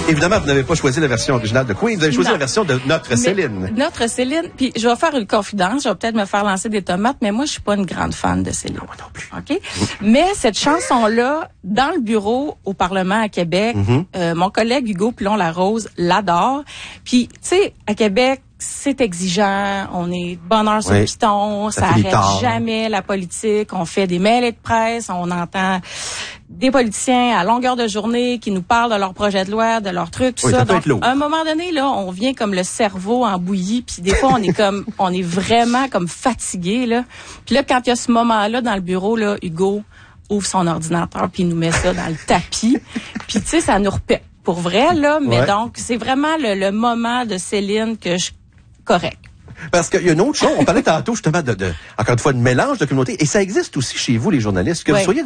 Évidemment, vous n'avez pas choisi la version originale de Queen, vous avez choisi la version de notre Céline. Notre Céline, puis je vais faire une confidence, je vais peut-être me faire lancer des tomates, mais moi, je suis pas une grande fan de Céline. Non, moi non plus. OK? Mais cette chanson-là, dans le bureau au Parlement à Québec, mon collègue Hugo Pilon-Larose l'adore. Puis, tu sais, à Québec, c'est exigeant, on est de bonne heure sur le piton, ça arrête jamais la politique, on fait des mêlées de presse, on entend des politiciens à longueur de journée qui nous parlent de leur projet de loi, de leurs trucs, tout ça. Donc, à un moment donné, là, on vient comme le cerveau en bouillie, puis des fois, on est vraiment comme fatigué, là. Puis là, quand il y a ce moment-là dans le bureau, là, Hugo ouvre son ordinateur puis il nous met ça dans le tapis. Puis, tu sais, ça nous repète. Pour vrai, là, mais donc, c'est vraiment le moment de Céline que je correct. Parce qu'il y a une autre chose, on parlait tantôt justement encore une fois de mélange de communautés, et ça existe aussi chez vous, les journalistes, que vous soyez